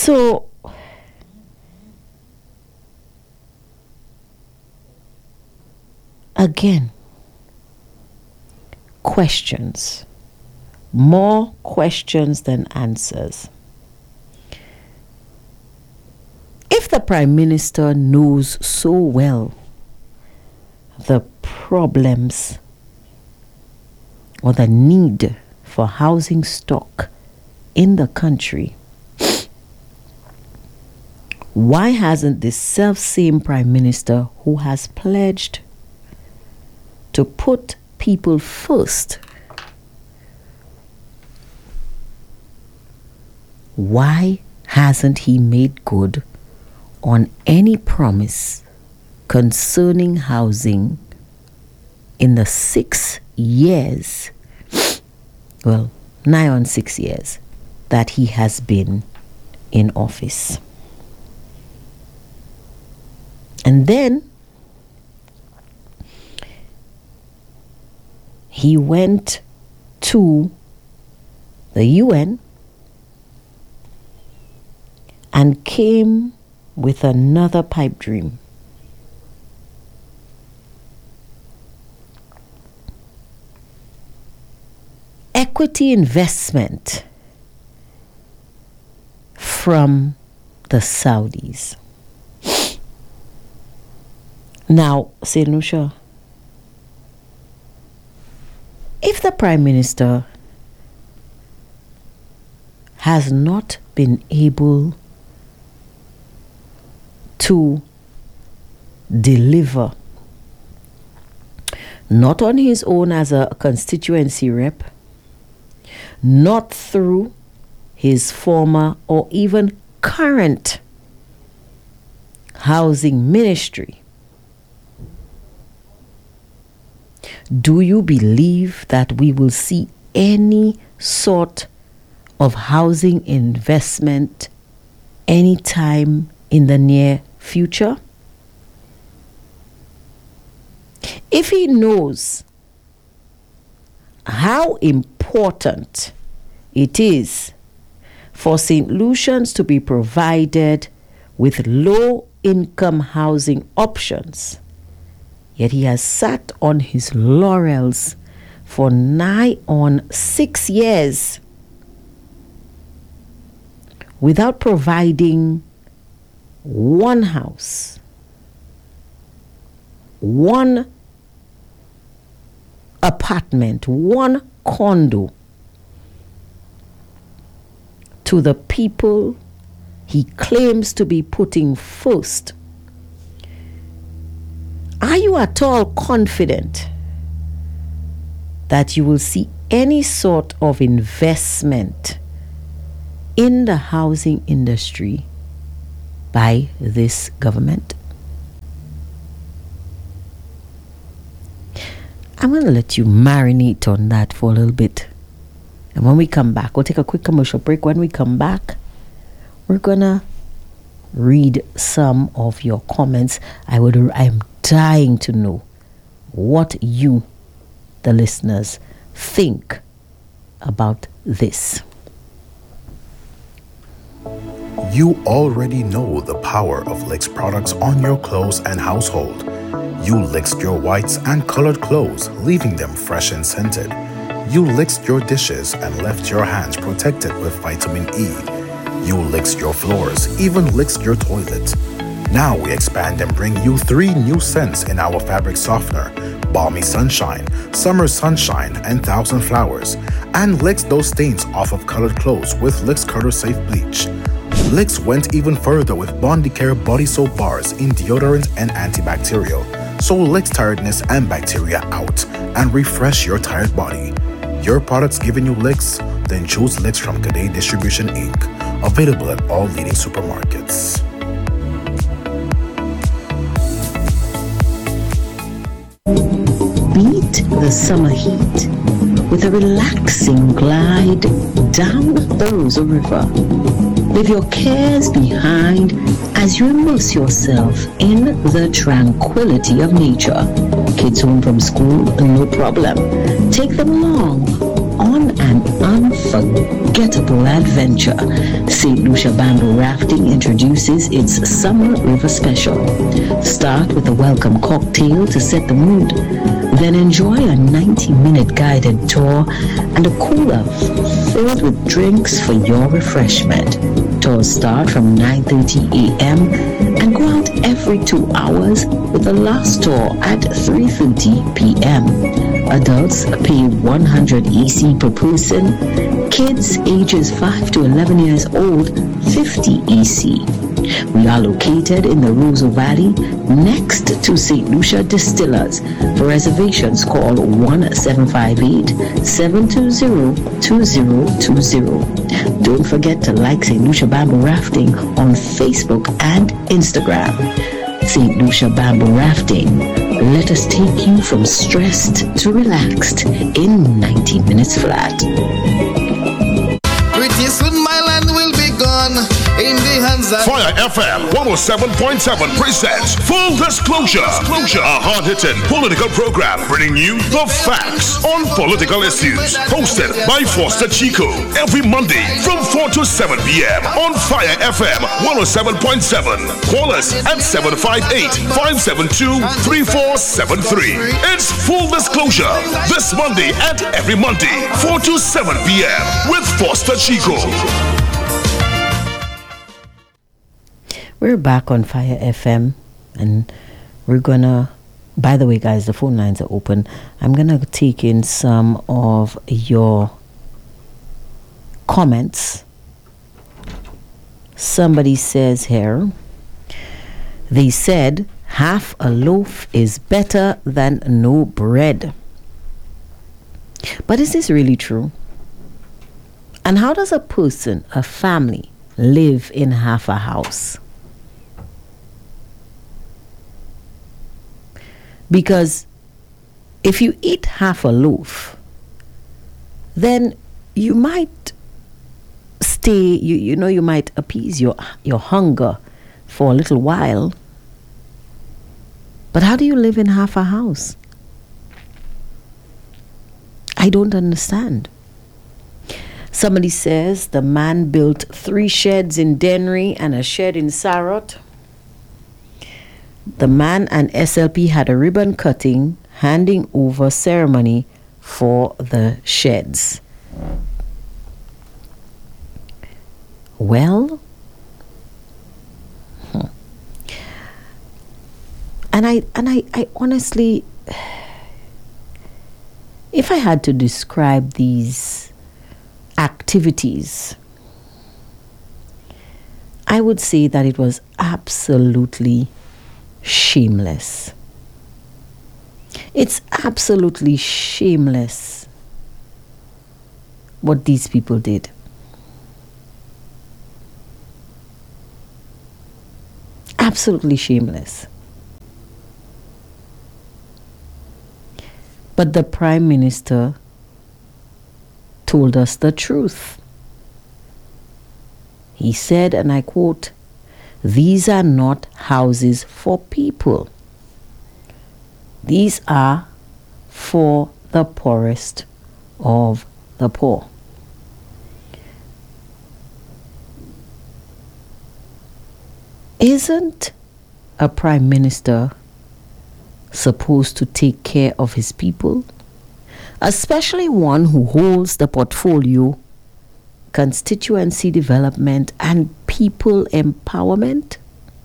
So, again, questions. More questions than answers. If the Prime Minister knows so well the problems or the need for housing stock in the country, why hasn't this self-same Prime Minister who has pledged to put people first, why hasn't he made good on any promise concerning housing in the 6 years, well, nigh on 6 years, that he has been in office? And then he went to the UN and came with another pipe dream. Equity investment from the Saudis. Now, St. Lucia, if the Prime Minister has not been able to deliver, not on his own as a constituency rep, not through his former or even current housing ministry, do you believe that we will see any sort of housing investment anytime in the near future? If he knows how important it is for St. Lucians to be provided with low-income housing options, yet he has sat on his laurels for nigh on 6 years without providing one house, one apartment, one condo to the people he claims to be putting first. Are you at all confident that you will see any sort of investment in the housing industry by this government? I'm going to let you marinate on that for a little bit. And when we come back, we'll take a quick commercial break. When we come back, we're going to read some of your comments. I'm dying to know what you, the listeners, think about this. You already know the power of Licks products on your clothes and household. You licked your whites and colored clothes, leaving them fresh and scented. You licked your dishes and left your hands protected with vitamin E. You licked your floors, even licked your toilet. Now we expand and bring you 3 new scents in our fabric softener: Balmy Sunshine, Summer Sunshine, and Thousand Flowers. And licks those stains off of colored clothes with Licks Color Safe Bleach. Licks went even further with Bondicare body soap bars in deodorant and antibacterial. So Licks tiredness and bacteria out and refresh your tired body. Your products giving you licks? Then choose Licks from Cadet Distribution Inc. Available at all leading supermarkets. Beat the summer heat with a relaxing glide down the Rosa River. Leave your cares behind as you immerse yourself in the tranquility of nature. Kids home from school, no problem. Take them along on an unforgettable adventure. St. Lucia Bamboo Rafting introduces its Summer River Special. Start with a welcome cocktail to set the mood. Then enjoy a 90-minute guided tour and a cooler filled with drinks for your refreshment. Tours start from 9:30 a.m. and go out every 2 hours, with the last tour at 3:30 p.m. Adults pay 100 EC per person. Kids ages 5 to 11 years old, 50 EC. We are located in the Roseau Valley, next to St. Lucia Distillers. For reservations, call 1-758-720-2020. Don't forget to like St. Lucia Bamboo Rafting on Facebook and Instagram. St. Lucia Bamboo Rafting. Let us take you from stressed to relaxed in 90 minutes flat. Pretty soon my land will be gone in the hands of Fire FM 107.7 presents Full Disclosure, a hard-hitting political program bringing you the facts on political issues. Hosted by Foster Chico every Monday from 4 to 7 p.m. on Fire FM 107.7. Call us at 758-572-3473. It's Full Disclosure this Monday and every Monday 4 to 7 p.m. with Foster Chico. We're back on Fire FM, and we're gonna, by the way, guys, the phone lines are open. I'm gonna take in some of your comments. Somebody says here, they said half a loaf is better than no bread. But is this really true? And how does a person, a family, live in half a house? Because if you eat half a loaf, then you might stay, you know, you might appease your hunger for a little while. But how do you live in half a house? I don't understand. Somebody says the man built 3 sheds in Dennery and a shed in Sarot. The man and SLP had a ribbon cutting, handing over ceremony for the sheds. Well, and I honestly, if I had to describe these activities, I would say that it was absolutely shameless. It's absolutely shameless what these people did. Absolutely shameless. But the Prime Minister told us the truth. He said, and I quote, "These are not houses for people. These are for the poorest of the poor." Isn't a Prime Minister supposed to take care of his people, especially one who holds the portfolio constituency development and people empowerment?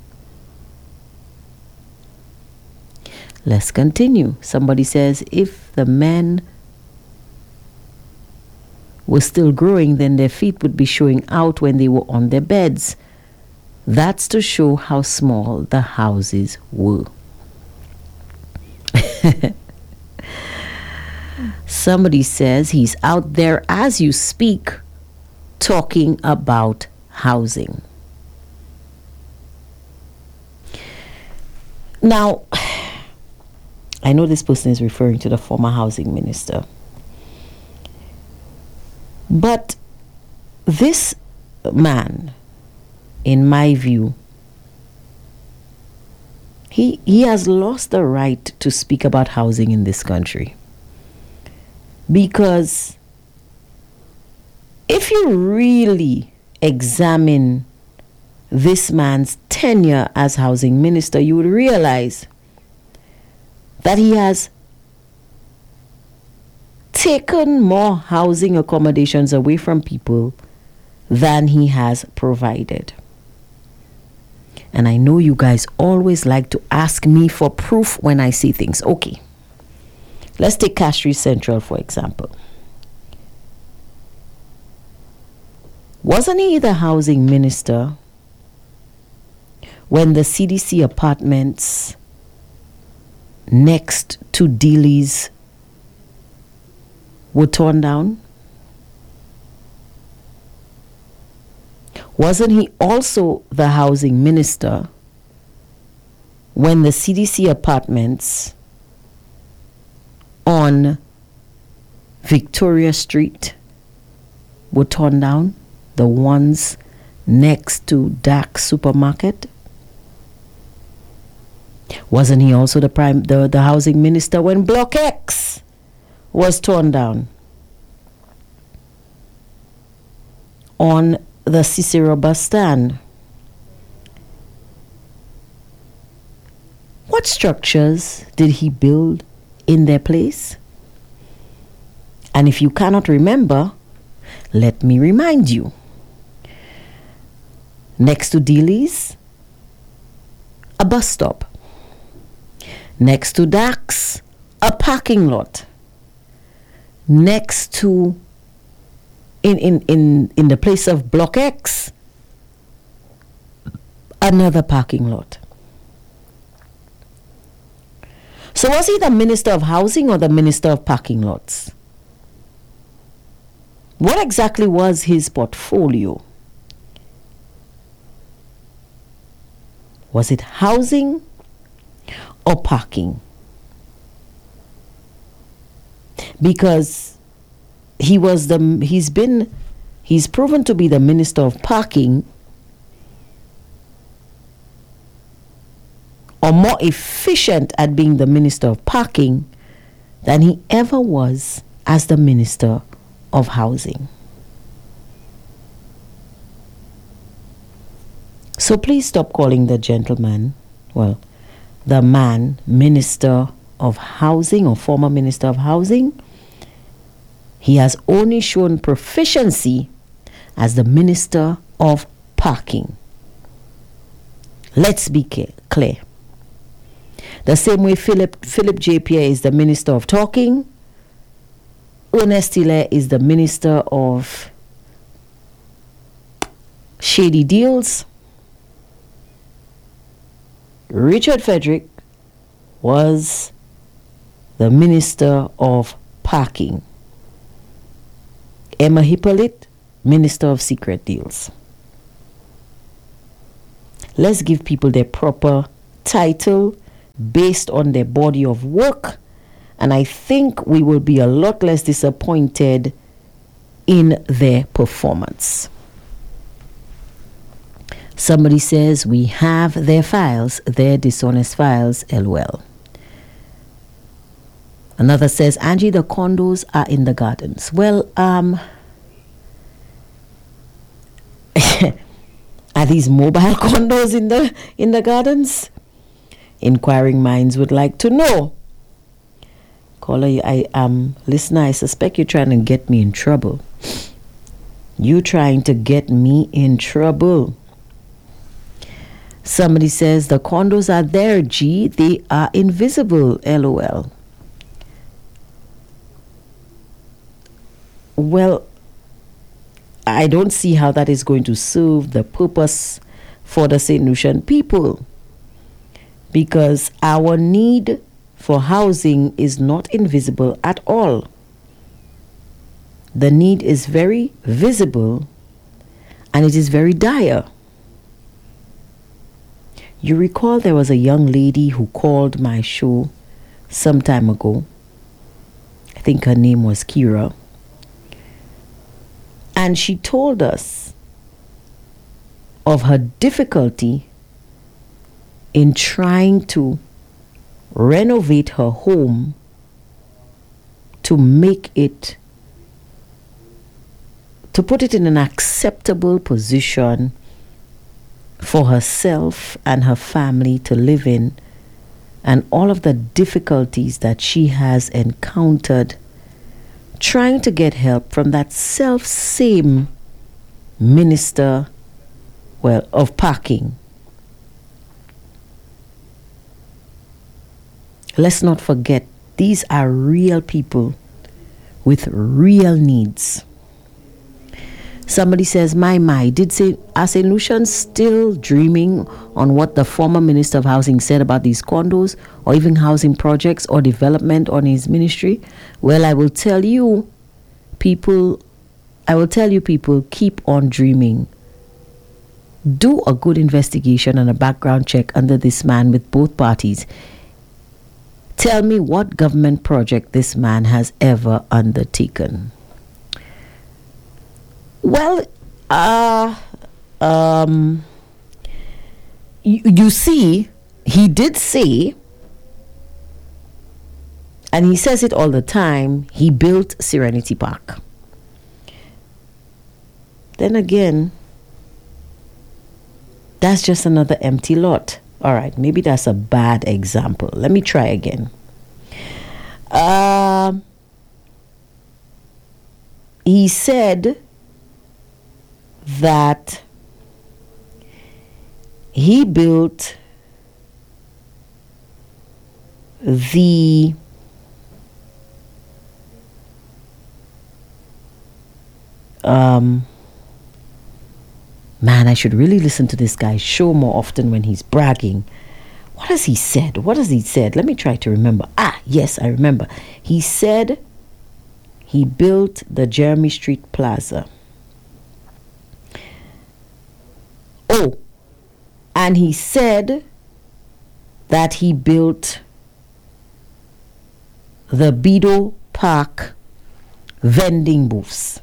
Let's continue. Somebody says if the men were still growing, then their feet would be showing out when they were on their beds. That's to show how small the houses were. Somebody says he's out there as you speak talking about housing. Now, I know this person is referring to the former housing minister, but this man, in my view, he has lost the right to speak about housing in this country, because if you really examine this man's tenure as housing minister, you would realize that he has taken more housing accommodations away from people than he has provided. And I know you guys always like to ask me for proof when I see things. Okay, let's take Castries Central, for example. Wasn't he the housing minister when the CDC apartments next to Dealey's were torn down? Wasn't he also the housing minister when the CDC apartments on Victoria Street were torn down? The ones next to Dax Supermarket? Wasn't he also the housing minister when Block X was torn down? On the Cicero bus stand? What structures did he build in their place? And if you cannot remember, let me remind you. Next to Dealey's, a bus stop. Next to Dax, a parking lot. Next to, in the place of Block X, another parking lot. So was he the Minister of Housing or the Minister of Parking Lots? What exactly was his portfolio? Was it housing or parking? Because he's proven to be the Minister of Parking, or more efficient at being the Minister of Parking than he ever was as the Minister of Housing. So please stop calling the gentleman, the man, Minister of Housing or former Minister of Housing. He has only shown proficiency as the Minister of Parking. Let's be clear. The same way Philip J. Pierre is the Minister of Talking, Ernest Hilaire is the Minister of Shady Deals, Richard Frederick was the Minister of Parking. Emma Hippolyte, Minister of Secret Deals. Let's give people their proper title based on their body of work, and I think we will be a lot less disappointed in their performance. Somebody says we have their files, their dishonest files, LOL. Another says, Angie, the condos are in the gardens. Well, are these mobile condos in the gardens? Inquiring minds would like to know. Caller, listener, I suspect you're trying to get me in trouble. You trying to get me in trouble. Somebody says the condos are there, G. They are invisible, LOL. Well, I don't see how that is going to serve the purpose for the St. Lucian people, because our need for housing is not invisible at all. The need is very visible and it is very dire. You recall there was a young lady who called my show some time ago. I think her name was Kira. And she told us of her difficulty in trying to renovate her home to put it in an acceptable position for herself and her family to live in, and all of the difficulties that she has encountered trying to get help from that same minister, of parking. Let's not forget, these are real people with real needs. Somebody says, did say, are St. Lucians still dreaming on what the former Minister of Housing said about these condos or even housing projects or development on his ministry? Well, I will tell you people, keep on dreaming. Do a good investigation and a background check under this man with both parties. Tell me what government project this man has ever undertaken. Well, you see, he did say, and he says it all the time, he built Serenity Park. Then again, that's just another empty lot. All right, maybe that's a bad example. Let me try again. He said that he built the man, I should really listen to this guy's show more often when he's bragging. What has he said? Let me try to remember. Yes, I remember. He said he built the Jeremy Street Plaza. Oh, and he said that he built the Bido Park vending booths.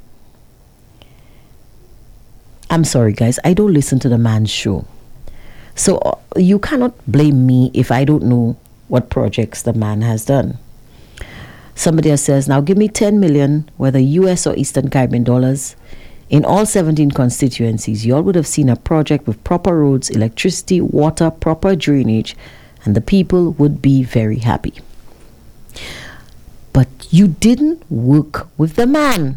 I'm sorry, guys, I don't listen to the man's show. So you cannot blame me if I don't know what projects the man has done. Somebody else says, now give me 10 million, whether US or Eastern Caribbean dollars, in all 17 constituencies. You all would have seen a project with proper roads, electricity, water, proper drainage, and the people would be very happy. But you didn't work with the man.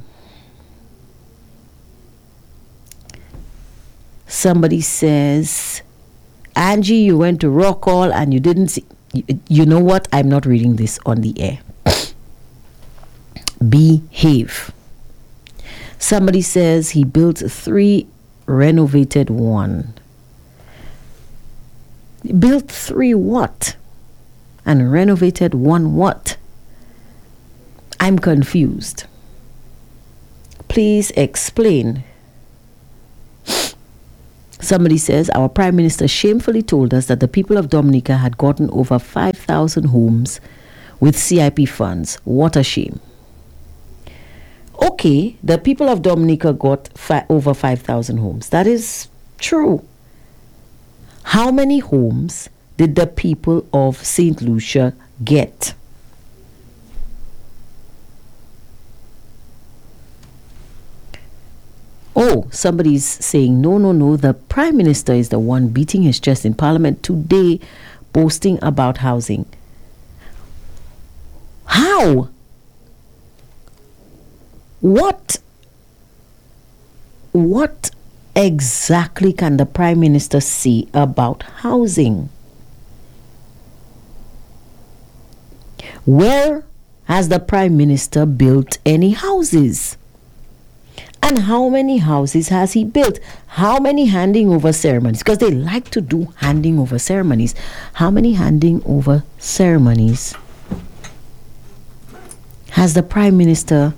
Somebody says, Angie, you went to Rock Hall and you didn't see. You know what? I'm not reading this on the air. Behave. Somebody says he built 3, renovated 1. Built 3 what? And renovated 1 what? I'm confused. Please explain. Somebody says, our Prime Minister shamefully told us that the people of Dominica had gotten over 5,000 homes with CIP funds. What a shame. Okay, the people of Dominica got over 5,000 homes. That is true. How many homes did the people of St. Lucia get? Oh, somebody's saying, no, the Prime Minister is the one beating his chest in Parliament today, boasting about housing. How? What exactly can the Prime Minister say about housing? Where has the Prime Minister built any houses? And how many houses has he built? How many handing over ceremonies? Because they like to do handing over ceremonies. How many handing over ceremonies has the Prime Minister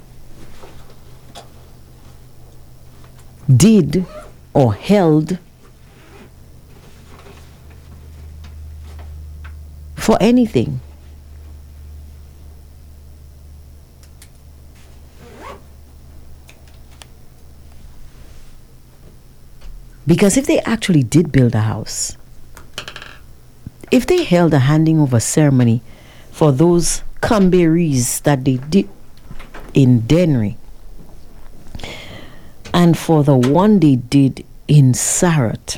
did or held for anything? Because if they actually did build a house, if they held a handing over ceremony for those Camberries that they did in Dennery, And for the one they did in Sarat,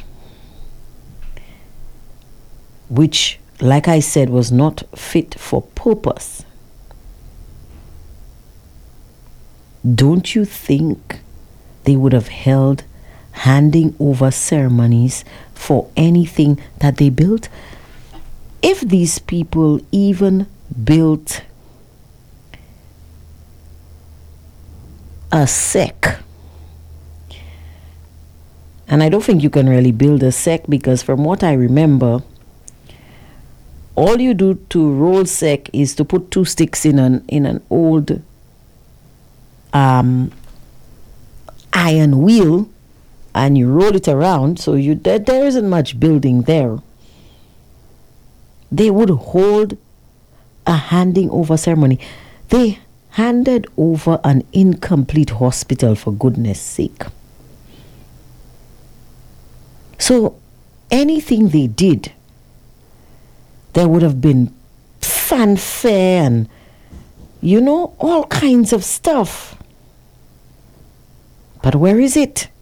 which, like I said, was not fit for purpose, don't you think they would have held handing over ceremonies for anything that they built? If these people even built a sec, and I don't think you can really build a sec, because from what I remember, all you do to roll sec is to put two sticks in an old iron wheel, and you roll it around. So there isn't much building there. They would hold a handing over ceremony. They handed over an incomplete hospital, for goodness sake. So anything they did, there would have been fanfare and, all kinds of stuff. But where is it?